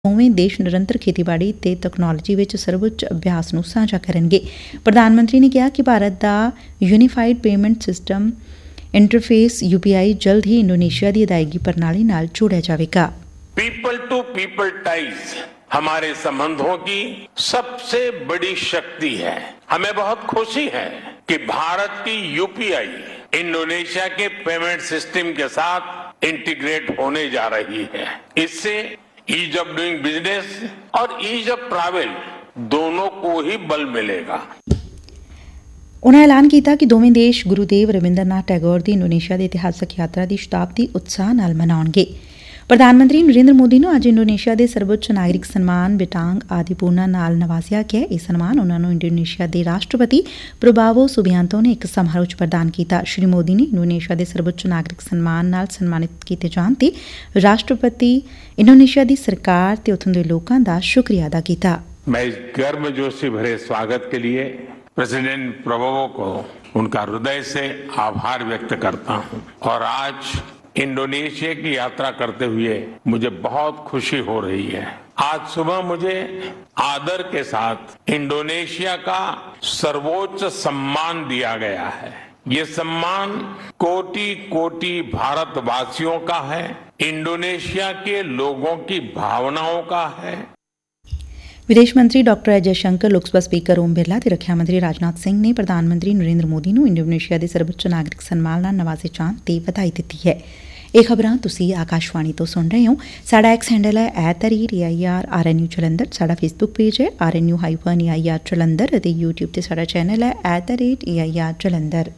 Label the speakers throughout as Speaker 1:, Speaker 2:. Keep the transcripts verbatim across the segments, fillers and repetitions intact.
Speaker 1: ਦੋਵੇਂ ਦੇਸ਼ ਨਿਰੰਤਰ ਖੇਤੀਬਾੜੀ ਤੇ ਤਕਨਾਲੋਜੀ ਵਿੱਚ ਸਰਵਉੱਚ ਅਭਿਆਸ ਨੂੰ ਸਾਂਝਾ ਕਰਨਗੇ। ਪ੍ਰਧਾਨ ਮੰਤਰੀ ਨੇ ਕਿਹਾ ਕਿ ਭਾਰਤ ਦਾ unified payment system interface U P ਆਈ ਜਲਦ ਹੀ ਇੰਡੋਨੇਸ਼ੀਆ ਦੀ ਅਦਾਇਗੀ ਪ੍ਰਣਾਲੀ ਨਾਲ ਜੋੜਿਆ ਜਾਵੇਗਾ।
Speaker 2: पीपल टू पीपल टाइज हमारे संबंधों की सबसे बड़ी शक्ति है। हमें बहुत खुशी है कि भारत की यू पी आई इंडोनेशिया के पेमेंट सिस्टम के साथ इंटीग्रेट होने जा रही है। इससे ईज ऑफ डूइंग बिजनेस और ईज ऑफ ट्रैवल दोनों को ही बल मिलेगा।
Speaker 1: ਉਨ੍ਹਾਂ ਐਲਾਨ ਕੀਤਾ ਕਿ ਦੋਵੇਂ ਦੇਸ਼ ਗੁਰੂਦੇਵ ਰਵਿੰਦਰਨਾਥ ਟੈਗੋਰ ਦੀ ਇੰਡੋਨੇਸ਼ੀਆ ਦੀ ਇਤਿਹਾਸਕ ਯਾਤਰਾ ਦੀ ਸ਼ਤਾਬਦੀ ਉਤਸ਼ਾਹ ਨਾਲ ਮਨਾਉਣਗੇ। ਪ੍ਰਧਾਨ ਮੰਤਰੀ ਨਰਿੰਦਰ ਮੋਦੀ ਨੂੰ ਅੱਜ ਇੰਡੋਨੇਸ਼ੀਆ ਦੇ ਸਰਵਉੱਚ ਨਾਗਰਿਕ ਸਨਮਾਨ ਬਿਟਾਂਗ ਆਦੀਪੂਰਨਾ ਨਾਲ ਨਵਾਜ਼ਿਆ ਗਿਆ। ਇਹ ਸਨਮਾਨ ਉਨ੍ਹਾਂ ਨੂੰ ਇੰਡੋਨੇਸ਼ੀਆ ਦੇ ਰਾਸ਼ਟਰਪਤੀ ਪ੍ਰਬਾਵੋ ਸੁਬਿਆਂਤੋ ਨੇ ਇੱਕ ਸਮਾਰੋਹ ਚ ਪ੍ਰਦਾਨ ਕੀਤਾ। ਸ਼੍ਰੀ ਮੋਦੀ ਨੇ ਇੰਡੋਨੇਸ਼ੀਆ ਦੇ ਸਰਵਉੱਚ ਨਾਗਰਿਕ ਸਨਮਾਨ ਨਾਲ ਸਨਮਾਨਿਤ ਕੀਤੇ ਜਾਣ ਤੇ ਰਾਸ਼ਟਰਪਤੀ ਇੰਡੋਨੇਸ਼ੀਆ ਦੀ ਸਰਕਾਰ ਤੇ ਉੱਥੋਂ ਦੇ ਲੋਕਾਂ ਦਾ ਸ਼ੁਕਰੀਆ ਅਦਾ ਕੀਤਾ।
Speaker 2: मैं इस गर्मजोशी भरे स्वागत के लिए प्रेसिडेंट प्रबोवो को उनका हृदय से आभार व्यक्त करता हूं और आज इंडोनेशिया की यात्रा करते हुए मुझे बहुत खुशी हो रही है। आज सुबह मुझे आदर के साथ इंडोनेशिया का सर्वोच्च सम्मान दिया गया है। ये सम्मान कोटि कोटि भारतवासियों का है, इंडोनेशिया के लोगों की भावनाओं का है।
Speaker 1: ਵਿਦੇਸ਼ ਮੰਤਰੀ ਡਾਕਟਰ ਐਸ ਜੈਸ਼ੰਕਰ, ਲੋਕ ਸਭਾ ਸਪੀਕਰ ਓਮ ਬਿਰਲਾ ਤੇ ਰੱਖਿਆ ਮੰਤਰੀ ਰਾਜਨਾਥ ਸਿੰਘ ਨੇ ਪ੍ਰਧਾਨ ਮੰਤਰੀ ਨਰਿੰਦਰ ਮੋਦੀ ਨੂੰ ਇੰਡੋਨੇਸ਼ੀਆ ਦੇ ਸਰਵਉੱਚ ਨਾਗਰਿਕ ਸਨਮਾਨ ਨਾਲ ਨਵਾਜ਼ੇ ਜਾਣ ਤੇ ਵਧਾਈ ਦਿੱਤੀ ਹੈ। ਇਹ ਖਬਰਾਂ ਤੁਸੀਂ ਆਕਾਸ਼ਵਾਣੀ ਤੋਂ ਸੁਣ ਰਹੇ ਹੋ। ਸਾਡਾ ਐਕਸ ਹੈਂਡਲ ਹੈ at the rate A I R R N U Jalandhar. ਸਾਡਾ ਫੇਸਬੁੱਕ ਪੇਜ ਹੈ R N U hyphen A I R Jalandhar ਅਤੇ ਯੂਟਿਊਬ ਤੇ ਸਾਡਾ ਚੈਨਲ ਹੈ at the rate A I R Jalandhar.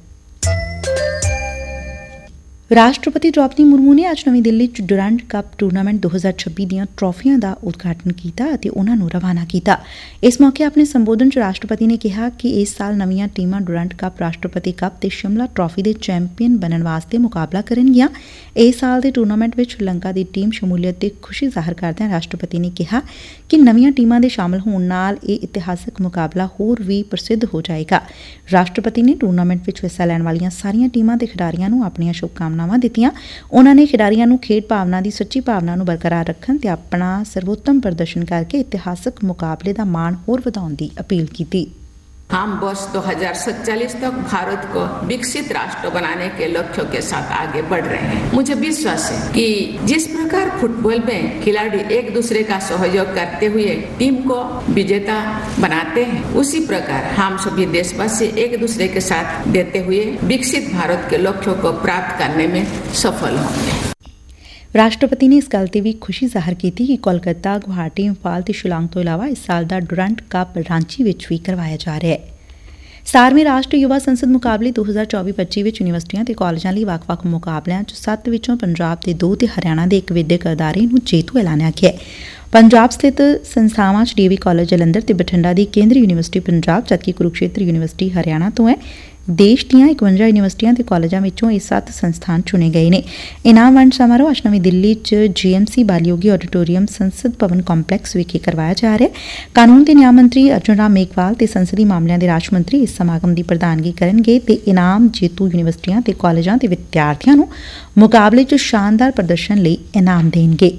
Speaker 1: ਰਾਸ਼ਟਰਪਤੀ ਦ੍ਰੌਪਦੀ ਮੁਰਮੂ ਨੇ ਅੱਜ ਨਵੀਂ ਦਿੱਲੀ ਚ ਡੁਰੰਡ ਕੱਪ ਟੂਰਨਾਮੈਂਟ ਦੋ ਹਜ਼ਾਰ ਛੱਬੀ ਦੀਆਂ ਟਰਾਫੀਆਂ ਦਾ ਉਦਘਾਟਨ ਕੀਤਾ ਅਤੇ ਉਨ੍ਹਾਂ ਨੂੰ ਰਵਾਨਾ ਕੀਤਾ। ਇਸ ਮੌਕੇ ਆਪਣੇ ਸੰਬੋਧਨ ਚ ਰਾਸ਼ਟਰਪਤੀ ਨੇ ਕਿਹਾ ਕਿ ਇਸ ਸਾਲ ਨਵੀਆਂ ਟੀਮਾਂ ਡੁਰੰਡ ਕੱਪ, ਰਾਸ਼ਟਰਪਤੀ ਕੱਪ ਤੇ ਸ਼ਿਮਲਾ ਟਰਾਫੀ ਦੇ ਚੈਂਪੀਅਨ ਬਣਨ ਵਾਸਤੇ ਮੁਕਾਬਲਾ ਕਰਨਗੀਆਂ। ਇਸ ਸਾਲ ਦੇ ਟੂਰਨਾਮੈਂਟ ਵਿੱਚ ਸ਼੍ਰੀਲੰਕਾ ਦੀ ਟੀਮ ਸ਼ਮੂਲੀਅਤ ਤੇ ਖੁਸ਼ੀ ਜ਼ਾਹਰ ਕਰਦਿਆਂ ਰਾਸ਼ਟਰਪਤੀ ਨੇ ਕਿਹਾ ਕਿ ਨਵੀਆਂ ਟੀਮਾਂ ਦੇ ਸ਼ਾਮਲ ਹੋਣ ਨਾਲ ਇਹ ਇਤਿਹਾਸਕ ਮੁਕਾਬਲਾ ਹੋਰ ਵੀ ਪ੍ਰਸਿੱਧ ਹੋ ਜਾਏਗਾ। ਰਾਸ਼ਟਰਪਤੀ ਨੇ ਟੂਰਨਾਮੈਂਟ ਵਿੱਚ ਹਿੱਸਾ ਲੈਣ ਵਾਲੀਆਂ ਸਾਰੀਆਂ ਟੀਮਾਂ ਤੇ ਖਿਡਾਰੀਆਂ ਨੂੰ ਆਪਣੀਆਂ ਸ਼ੁਭਕਾਮਨਾਵਾਂ ਦਿੱਤੀਆਂ। ਉਨ੍ਹਾਂ ਨੇ ਖਿਡਾਰੀਆਂ ਨੂੰ ਖੇਡ ਭਾਵਨਾ ਦੀ ਸੱਚੀ ਭਾਵਨਾ ਨੂੰ ਬਰਕਰਾਰ ਰੱਖਣ ਤੇ ਆਪਣਾ ਸਰਵੋਤਮ ਪ੍ਰਦਰਸ਼ਨ ਕਰਕੇ ਇਤਿਹਾਸਕ ਮੁਕਾਬਲੇ ਦਾ ਮਾਣ ਹੋਰ ਵਧਾਉਣ ਦੀ ਅਪੀਲ ਕੀਤੀ।
Speaker 3: हम वर्ष दो हज़ार सैंतालीस तक भारत को विकसित राष्ट्र बनाने के लक्ष्यों के साथ आगे बढ़ रहे हैं। मुझे विश्वास है कि जिस प्रकार फुटबॉल में खिलाड़ी एक दूसरे का सहयोग करते हुए टीम को विजेता बनाते हैं, उसी प्रकार हम सभी देशवासी एक दूसरे के साथ देते हुए विकसित भारत के लक्ष्यों को प्राप्त करने में सफल होंगे।
Speaker 1: ਰਾਸ਼ਟਰਪਤੀ ਨੇ ਇਸ ਗੱਲ ਤੇ ਵੀ ਖੁਸ਼ੀ ਜ਼ਾਹਰ ਕੀਤੀ ਕਿ ਕੋਲਕਾਤਾ, ਗੁਹਾਟੀ, ਇੰਫਾਲ ਤੇ ਸ਼ਿਲਾਂਗ ਤੋਂ ਇਲਾਵਾ ਇਸ ਸਾਲ ਦਾ ਡੁਰੰਡ ਕੱਪ ਰਾਂਚੀ ਵਿੱਚ ਵੀ ਕਰਵਾਇਆ ਜਾ ਰਿਹਾ ਹੈ। ਸਤਾਰਵੇਂ ਰਾਸ਼ਟਰੀ ਯੁਵਾ ਸੰਸਦ ਮੁਕਾਬਲੇ ਦੋ ਹਜ਼ਾਰ ਚੌਵੀ ਪੱਚੀ ਵਿੱਚ ਯੂਨੀਵਰਸਿਟੀਆਂ ਤੇ ਕਾਲਜਾਂ ਲਈ ਵੱਖ-ਵੱਖ ਮੁਕਾਬਲਿਆਂ ਚ ਸੱਤ ਵਿੱਚੋਂ ਪੰਜਾਬ ਦੇ ਦੋ ਤੇ ਹਰਿਆਣਾ ਦੇ ਇੱਕ ਵਿਦਿਅਕ ਅਦਾਰੇ ਨੂੰ ਜੇਤੂ ਐਲਾਨਿਆ ਗਿਆ ਹੈ। ਪੰਜਾਬ ਸਥਿਤ ਸੰਸਥਾਵਾਂ ਚ D A we college Jalandhar ਤੇ ਬਠਿੰਡਾ ਦੀ ਕੇਂਦਰੀ ਯੂਨੀਵਰਸਿਟੀ ਪੰਜਾਬ, ਜਦਕਿ ਕੁਰੂਕਸ਼ੇਤਰ ਯੂਨੀਵਰਸਿਟੀ ਹਰਿਆਣਾ ਤੋਂ ਹੈ। ਦੇਸ਼ ਦੀਆਂ ਇਕਵੰਜਾ ਯੂਨੀਵਰਸਿਟੀਆਂ ਤੇ ਕਾਲਜਾਂ ਵਿੱਚੋਂ ਇਹ ਸੱਤ ਸੰਸਥਾਨ ਚੁਣੇ ਗਏ ਨੇ। ਇਨਾਮ ਵੰਡ ਸਮਾਰੋਹ ਅੱਜ ਨਵੀਂ ਦਿੱਲੀ ਚ ਜੀ ਐਮ ਸੀ ਬਾਲਯੋਗੀ ਆਡੀਟੋਰੀਅਮ ਸੰਸਦ ਭਵਨ ਕੰਪਲੈਕਸ ਵਿਖੇ ਕਰਵਾਇਆ ਜਾ ਰਿਹਾ ਹੈ। ਕਾਨੂੰਨ ਤੇ ਨਿਆਂ ਮੰਤਰੀ ਅਰਜੁਨ ਰਾਮ ਮੇਘਵਾਲ ਤੇ ਸੰਸਦੀ ਮਾਮਲਿਆਂ ਦੇ ਰਾਜ ਮੰਤਰੀ ਇਸ ਸਮਾਗਮ ਦੀ ਪ੍ਰਧਾਨਗੀ ਕਰਨਗੇ ਤੇ ਇਨਾਮ ਜੇਤੂ ਯੂਨੀਵਰਸਿਟੀਆਂ ਤੇ ਕਾਲਜਾਂ ਦੇ ਵਿਦਿਆਰਥੀਆਂ ਨੂੰ ਮੁਕਾਬਲੇ ਚ ਸ਼ਾਨਦਾਰ ਪ੍ਰਦਰਸ਼ਨ ਲਈ ਇਨਾਮ ਦੇਣਗੇ।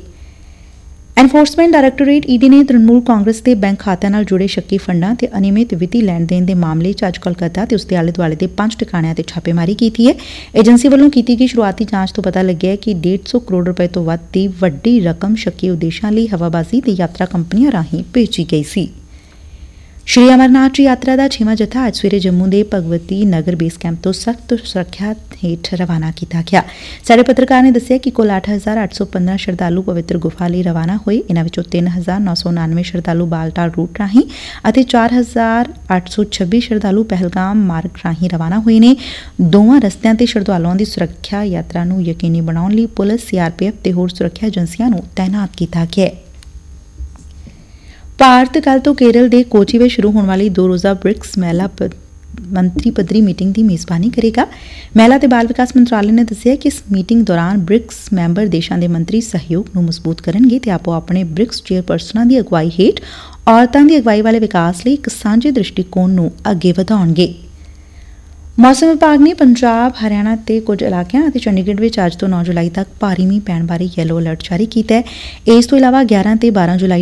Speaker 1: ਐਨਫੋਰਸਮੈਂਟ ਡਾਇਰੈਕਟੋਰੇਟ ਈ ਡੀ ਨੇ ਤ੍ਰਿਣਮੂਲ ਕਾਂਗਰਸ ਦੇ ਬੈਂਕ ਖਾਤਿਆਂ ਨਾਲ ਜੁੜੇ ਸ਼ੱਕੀ ਫੰਡਾਂ ਤੇ ਅਨਿਯਮਿਤ ਵਿੱਤੀ ਲੈਣ ਦੇਣ ਦੇ ਮਾਮਲੇ ਚ ਅੱਜ ਕੋਲਕਾਤਾ ਤੇ ਉਸਦੇ ਆਲੇ ਦੁਆਲੇ ਦੇ ਪੰਜ ਟਿਕਾਣਿਆਂ ਤੇ ਛਾਪੇਮਾਰੀ ਕੀਤੀ ਹੈ। ਏਜੰਸੀ ਵੱਲੋਂ ਕੀਤੀ ਗਈ ਸ਼ੁਰੂਆਤੀ ਜਾਂਚ ਤੋਂ ਪਤਾ ਲੱਗਿਆ ਕਿ ਡੇਢ ਸੌ ਕਰੋੜ ਰੁਪਏ ਤੋਂ ਵੱਧ ਦੀ ਵੱਡੀ ਰਕਮ ਸ਼ੱਕੀ ਉਦੇਸ਼ਾਂ ਲਈ ਹਵਾਬਾਜ਼ੀ ਤੇ ਯਾਤਰਾ ਕੰਪਨੀਆਂ ਰਾਹੀਂ ਭੇਜੀ ਗਈ ਸੀ। ਸ਼੍ਰੀ ਅਮਰਨਾਥ ਯਾਤਰਾ ਦਾ ਛੇਵਾਂ ਜੱਥਾ ਅੱਜ ਸਵੇਰੇ ਜੰਮੂ ਦੇ ਭਗਵਤੀ ਨਗਰ ਬੇਸ ਕੈਂਪ ਤੋਂ ਸਖਤ ਸੁਰੱਖਿਆ ਹੇਠ ਰਵਾਨਾ ਕੀਤਾ ਗਿਆ। ਸਾਡੇ ਪੱਤਰਕਾਰ ਨੇ ਦੱਸਿਆ ਕਿ ਕੁੱਲ ਅੱਠ ਹਜ਼ਾਰ ਅੱਠ ਸੌ ਪੰਦਰਾਂ ਸ਼ਰਧਾਲੂ ਪਵਿੱਤਰ ਗੁਫਾ ਲਈ ਰਵਾਨਾ ਹੋਏ। ਇਨ੍ਹਾਂ ਵਿੱਚੋਂ ਤਿੰਨ ਹਜ਼ਾਰ ਨੌ ਸੌ ਉਨਾਨਵੇਂ ਸ਼ਰਧਾਲੂ ਬਾਲਟਾਲ ਰੂਟ ਰਾਹੀਂ ਅਤੇ ਚਾਰ ਹਜ਼ਾਰ ਅੱਠ ਸੌ ਛੱਬੀ ਸ਼ਰਧਾਲੂ ਪਹਿਲਗਾਮ ਮਾਰਗ ਰਾਹੀਂ ਰਵਾਨਾ ਹੋਏ ਨੇ। ਦੋਵਾਂ ਰਸਤਿਆਂ ਤੇ ਸ਼ਰਧਾਲੂਆਂ ਦੀ ਸੁਰੱਖਿਆ ਯਾਤਰਾ ਨੂੰ ਯਕੀਨੀ ਬਣਾਉਣ ਲਈ police, C R P F ਤੇ ਹੋਰ ਸੁਰੱਖਿਆ ਏਜੰਸੀਆਂ ਨੂੰ ਤਾਇਨਾਤ ਕੀਤਾ ਗਿਆ ਹੈ। ਭਾਰਤ ਕੱਲ੍ਹ ਤੋਂ ਕੇਰਲ ਦੇ ਕੋਚੀ ਵਿੱਚ ਸ਼ੁਰੂ ਹੋਣ ਵਾਲੀ ਦੋ ਰੋਜ਼ਾ ਬ੍ਰਿਕਸ ਮਹਿਲਾ ਮੰਤਰੀ ਪੱਧਰੀ ਮੀਟਿੰਗ ਦੀ ਮੇਜ਼ਬਾਨੀ ਕਰੇਗਾ। ਮਹਿਲਾ ਤੇ ਬਾਲ ਵਿਕਾਸ ਮੰਤਰਾਲੇ ਨੇ ਦੱਸਿਆ ਕਿ ਇਸ ਮੀਟਿੰਗ ਦੌਰਾਨ ਬ੍ਰਿਕਸ ਮੈਂਬਰ ਦੇਸ਼ਾਂ ਦੇ ਮੰਤਰੀ ਸਹਿਯੋਗ ਨੂੰ ਮਜ਼ਬੂਤ ਕਰਨਗੇ ਤੇ ਆਪੋ ਆਪਣੇ ਬ੍ਰਿਕਸ ਚੇਅਰਪਰਸਨਾਂ ਦੀ ਅਗਵਾਈ ਹੇਠ ਔਰਤਾਂ ਦੀ ਅਗਵਾਈ ਵਾਲੇ ਵਿਕਾਸ ਲਈ ਇੱਕ ਸਾਂਝੇ ਦ੍ਰਿਸ਼ਟੀਕੋਣ ਨੂੰ ਅੱਗੇ ਵਧਾਉਣਗੇ। ਮੌਸਮ ਵਿਭਾਗ ਨੇ ਪੰਜਾਬ, ਹਰਿਆਣਾ ਤੇ ਕੁਝ ਇਲਾਕਿਆਂ ਅਤੇ ਚੰਡੀਗੜ੍ਹ ਵਿੱਚ ਅੱਜ ਤੋਂ ਨੌ ਜੁਲਾਈ ਤੱਕ ਭਾਰੀ ਮੀਂਹ ਪੈਣ ਬਾਰੇ ਯੈਲੋ ਅਲਰਟ ਜਾਰੀ ਕੀਤਾ ਹੈ। ਇਸ ਤੋਂ ਇਲਾਵਾ ਗਿਆਰਾਂ ਤੇ ਬਾਰਾਂ ਜੁਲਾਈ